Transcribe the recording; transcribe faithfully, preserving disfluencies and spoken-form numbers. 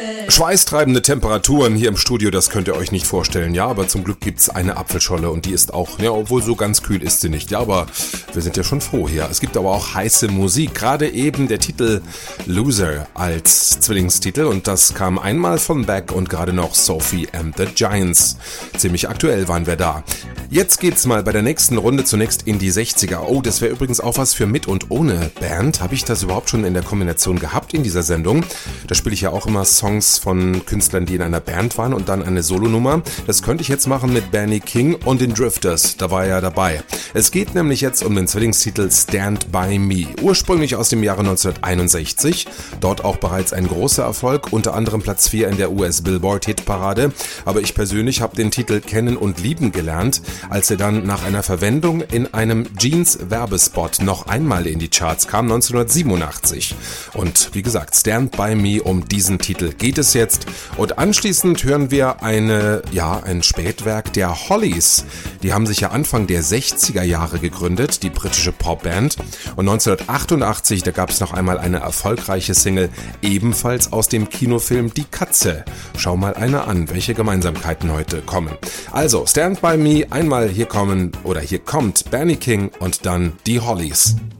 Schweißtreibende Temperaturen hier im Studio, das könnt ihr euch nicht vorstellen. Ja, aber zum Glück gibt's eine Apfelscholle und die ist auch, ja, obwohl so ganz kühl ist sie nicht. Ja, aber wir sind ja schon froh hier. Es gibt aber auch heiße Musik. Gerade eben der Titel Loser als Zwillingstitel und das kam einmal von Beck und gerade noch Sophie and the Giants. Ziemlich aktuell waren wir da. Jetzt geht's mal bei der nächsten Runde zunächst in die sechziger. Oh, das wäre übrigens auch was für mit und ohne Band. Habe ich das überhaupt schon in der Kombination gehabt in dieser Sendung? Da spiele ich ja auch immer Songs von Künstlern, die in einer Band waren und dann eine Solonummer. Das könnte ich jetzt machen mit Benny King und den Drifters. Da war er ja dabei. Es geht nämlich jetzt um den Zwillingstitel Stand By Me. Ursprünglich aus dem Jahre neunzehnhunderteinundsechzig. Dort auch bereits ein großer Erfolg, unter anderem Platz vier in der U S Billboard Hitparade. Aber ich persönlich habe den Titel kennen und lieben gelernt, als er dann nach einer Verwendung in einem Jeans-Werbespot noch einmal in die Charts kam, neunzehnhundertsiebenundachtzig. Und wie gesagt, Stand By Me, um diesen Titel geht es jetzt. Und anschließend hören wir eine, ja, ein Spätwerk der Hollies. Die haben sich ja Anfang der sechziger Jahre gegründet, die britische Popband. Und neunzehnhundertachtundachtzig, da gab es noch einmal eine erfolgreiche Single, ebenfalls aus dem Kinofilm Die Katze. Schau mal einer an, welche Gemeinsamkeiten heute kommen. Also, Stand By Me, einmal hier kommen, oder hier kommt Benny King und dann die Hollies.